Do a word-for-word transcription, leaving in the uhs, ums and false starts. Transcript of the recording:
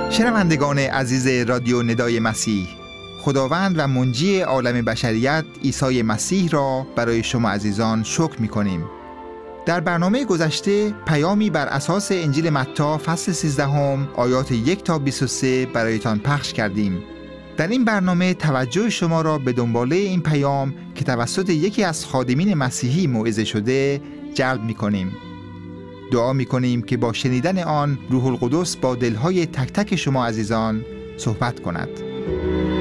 شنوندگان عزیز رادیو ندای مسیح، خداوند و منجی عالم بشریت عیسی مسیح را برای شما عزیزان شکر می‌کنیم. در برنامه گذشته پیامی بر اساس انجیل متی فصل سیزده آیات یک تا بیست و سه برایتان پخش کردیم. در این برنامه توجه شما را به دنباله این پیام که توسط یکی از خادمین مسیحی موعظه شده جلب می‌کنیم. دعا می‌کنیم که با شنیدن آن روح القدس با دل‌های تک تک شما عزیزان صحبت کند.